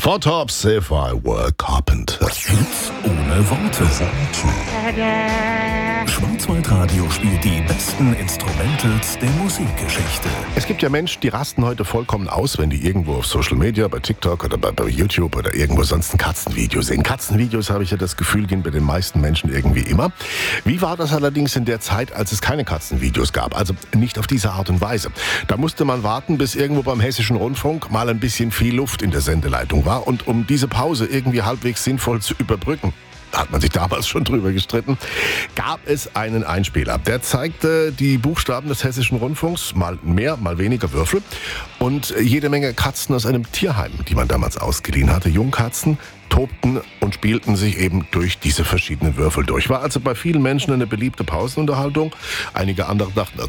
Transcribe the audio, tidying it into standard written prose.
Four Tops, If I Were Carpenter. Hits ohne Worte. Schwarzwaldradio spielt die besten Instrumentals der Musikgeschichte. Es gibt ja Menschen, die rasten heute vollkommen aus, wenn die irgendwo auf Social Media, bei TikTok oder bei YouTube oder irgendwo sonst ein Katzenvideo sehen. Katzenvideos, habe ich ja das Gefühl, gehen bei den meisten Menschen irgendwie immer. Wie war das allerdings in der Zeit, als es keine Katzenvideos gab? Also nicht auf diese Art und Weise. Da musste man warten, bis irgendwo beim Hessischen Rundfunk mal ein bisschen viel Luft in der Sendeleitung war. Und um diese Pause irgendwie halbwegs sinnvoll zu überbrücken, da hat man sich damals schon drüber gestritten, gab es einen Einspieler. Der zeigte die Buchstaben des Hessischen Rundfunks, mal mehr, mal weniger Würfel und jede Menge Katzen aus einem Tierheim, die man damals ausgeliehen hatte. Jungkatzen tobten und spielten sich eben durch diese verschiedenen Würfel durch. War also bei vielen Menschen eine beliebte Pausenunterhaltung. Einige andere dachten,